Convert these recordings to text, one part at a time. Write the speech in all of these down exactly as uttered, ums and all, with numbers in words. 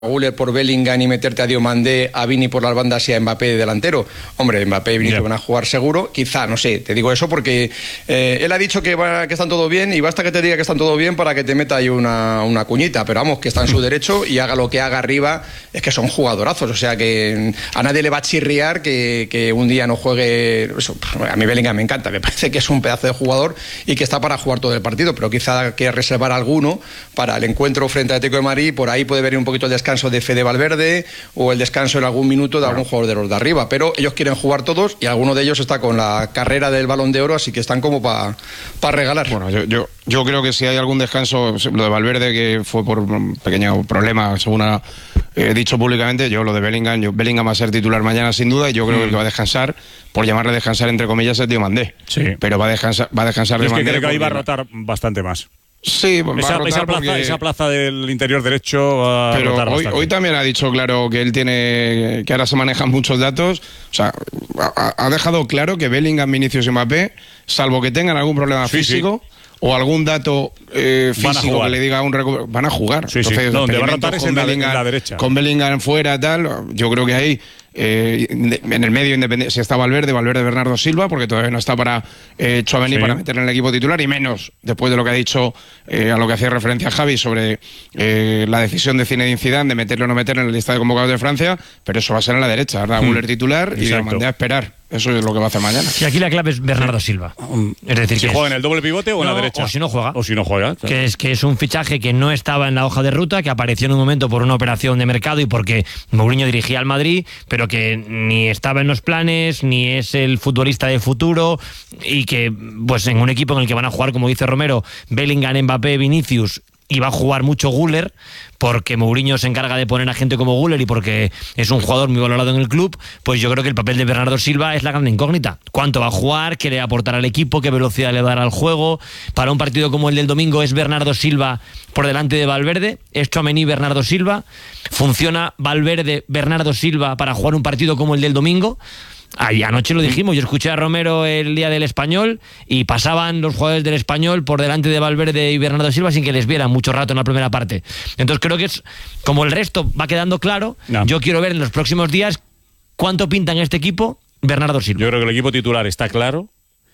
Güler por Bellingham y meterte a Diomandé, a Vini por las bandas y a Mbappé de delantero. Hombre, Mbappé y Vini yeah. van a jugar seguro. Quizá, no sé, te digo eso porque eh, él ha dicho que, va, que están todo bien y basta que te diga que están todo bien para que te meta ahí una, una cuñita. Pero vamos, que está en su derecho y haga lo que haga arriba, es que son jugadorazos. O sea que a nadie le va a chirriar que, que un día no juegue. Eso, a mí Bellingham me encanta, me parece que es un pedazo de jugador y que está para jugar todo el partido, pero quizá que reservar alguno para el encuentro frente a Atlético de Madrid. Por ahí puede venir un poquito el descanso de Fede Valverde o el descanso en algún minuto de algún jugador de los de arriba, pero ellos quieren jugar todos y alguno de ellos está con la carrera del Balón de Oro, así que están como para pa regalar. Bueno, yo, yo, yo creo que si hay algún descanso, lo de Valverde que fue por un pequeño problema, según ha eh, dicho públicamente, yo lo de Bellingham, yo, Bellingham va a ser titular mañana sin duda y yo creo mm. que el que va a descansar, por llamarle descansar entre comillas, es Diomandé. Sí. Pero va a descansar, va a descansar Diomandé. Es que creo que ahí va a rotar bastante más. Sí, va esa, a rotar esa, plaza, porque... esa plaza del interior derecho va pero a rotar hoy, bastante. hoy también ha dicho claro que él tiene, que ahora se manejan muchos datos, o sea, ha, ha dejado claro que Bellingham, Vinicius y Mbappé, salvo que tengan algún problema sí, físico sí. o algún dato eh, físico que le diga un recu- van a jugar. Sí, sí. Entonces, no, donde va a rotar es en la, en la derecha. Con Bellingham fuera, tal, yo creo que ahí Eh, en el medio si está Valverde, Valverde Bernardo Silva, porque todavía no está para eh, Tchouaméni sí. para meter en el equipo titular, y menos después de lo que ha dicho eh, a lo que hacía referencia Javi sobre eh, la decisión de Zinedine Zidane de meterlo o no meterlo en la lista de convocados de Francia, pero eso va a ser en la derecha, ahora Güler hmm. titular Exacto. y lo mandé a esperar. Eso es lo que va a hacer mañana. Y aquí la clave es Bernardo Silva. Es decir, si que juega es, en el doble pivote o en no, la derecha. O si no juega. O si no juega. Claro. Que es que es un fichaje que no estaba en la hoja de ruta, que apareció en un momento por una operación de mercado y porque Mourinho dirigía al Madrid, pero que ni estaba en los planes, ni es el futbolista de futuro, y que pues en un equipo en el que van a jugar, como dice Romero, Bellingham, Mbappé, Vinicius, y va a jugar mucho Güler, porque Mourinho se encarga de poner a gente como Güler y porque es un jugador muy valorado en el club, pues yo creo que el papel de Bernardo Silva es la gran incógnita. ¿Cuánto va a jugar? ¿Qué le va a aportar al equipo? ¿Qué velocidad le va a dar al juego? Para un partido como el del domingo, ¿es Bernardo Silva por delante de Valverde? ¿Es Tchouaméni Bernardo Silva? ¿Funciona Valverde Bernardo Silva para jugar un partido como el del domingo? Ahí anoche lo dijimos, yo escuché a Romero el día del Español y pasaban los jugadores del Español por delante de Valverde y Bernardo Silva sin que les vieran mucho rato en la primera parte. Entonces creo que es, como el resto va quedando claro, no. yo quiero ver en los próximos días cuánto pinta en este equipo Bernardo Silva. Yo creo que el equipo titular está claro,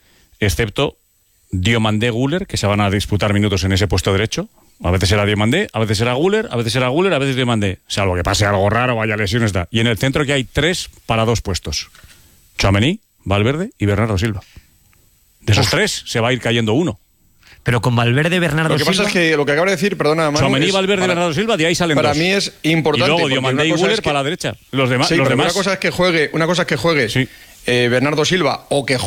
excepto Diomandé, Güler, que se van a disputar minutos en ese puesto derecho. A veces será Diomandé, a veces será Güler, a veces será Güler, a veces Diomandé. Salvo que pase algo raro, vaya lesiones, da. Y en el centro que hay tres para dos puestos. Tchouaméni, Valverde y Bernardo Silva. De esos Uf. tres se va a ir cayendo uno. Pero con Valverde, Bernardo Silva... Lo que Silva, pasa es que lo que acabo de decir, perdona, Manu... Tchouaméni, Valverde y Bernardo Silva, de ahí salen para dos. Para mí es importante... Y luego Diomandé y Güler es que, para la derecha. Los, dema, sí, los demás... Una cosa es que juegue, una cosa es que juegue sí. eh, Bernardo Silva o que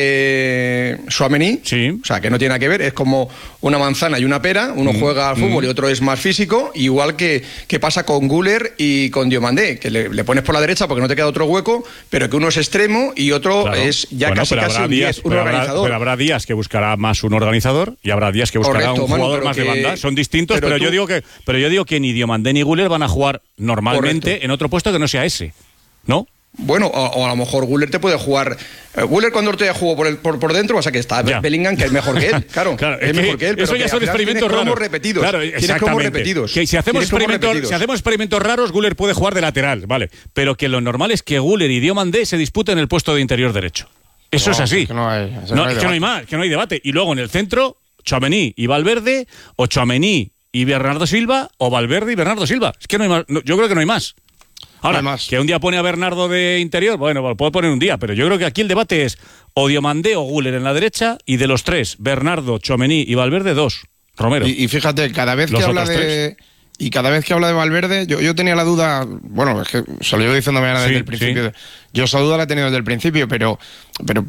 juegue Tchouaméni. Sí. O sea, que no tiene nada que ver. Es como una manzana y una pera. Uno mm. juega al fútbol mm. y otro es más físico. Igual que, que pasa con Güler y con Diomandé, que le, le pones por la derecha porque no te queda otro hueco, pero que uno es extremo y otro claro. es ya bueno, casi, casi un, días, diez, un pero organizador. Habrá, pero habrá días que buscará más un organizador y habrá días que buscará Correcto, un jugador Manu, más que, de banda. Son distintos, pero, pero yo digo que pero yo digo que ni Diomandé ni Güler van a jugar normalmente Correcto. en otro puesto que no sea ese, ¿no? Bueno, o, o a lo mejor Güler te puede jugar. Uh, Güler cuando te jugó por, el, por, por dentro, o sea que está ya. Bellingham, que es mejor que él. Claro, claro es, es mejor que él. Pero eso ya que son experimentos raros. repetidos. Claro, tienes como repetidos. Que si hacemos experimentos, si hacemos experimentos raros, Güler puede jugar de lateral, vale. Pero que lo normal es que Güler y Diomandé se disputen el puesto de interior derecho. Eso no, es así. Es que no hay, no, no hay es que no hay más, que no hay debate. Y luego en el centro, Tchouaméni y Valverde, o Tchouaméni y Bernardo Silva, o Valverde y Bernardo Silva. Es que no hay más. No, yo creo que no hay más. Ahora, no que un día pone a Bernardo de interior, bueno, lo puede poner un día, pero yo creo que aquí el debate es o Diomandé o Güler en la derecha, y de los tres, Bernardo, Tchouaméni y Valverde, dos. Romero. Y, y fíjate, cada vez que habla de... Tres. Y cada vez que habla de Valverde, yo, yo tenía la duda, bueno, es que se lo llevo diciendo mañana desde sí, el principio. Sí. Yo esa duda la he tenido desde el principio, pero, pero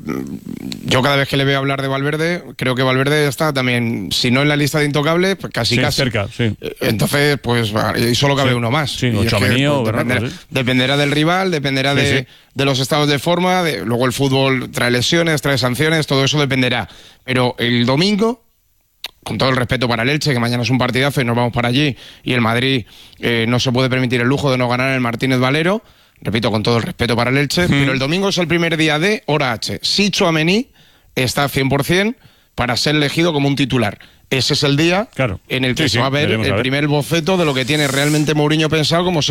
yo cada vez que le veo hablar de Valverde, creo que Valverde está también, si no en la lista de intocables, pues casi sí, casi. cerca, sí. Entonces, pues, y solo cabe sí. uno más. Sí, o Tchouaméni o pues, dependerá, sí. dependerá del rival, dependerá sí, de, sí. de los estados de forma, de, luego el fútbol trae lesiones, trae sanciones, todo eso dependerá. Pero el domingo, con todo el respeto para el Elche, que mañana es un partidazo y nos vamos para allí, y el Madrid eh, no se puede permitir el lujo de no ganar en el Martínez Valero, repito, con todo el respeto para el Elche, mm. pero el domingo es el primer día de hora H. Si Tchouaméni está cien por cien para ser elegido como un titular. ese es el día claro. en el que sí, se va sí, a ver el a ver. primer boceto de lo que tiene realmente Mourinho pensado como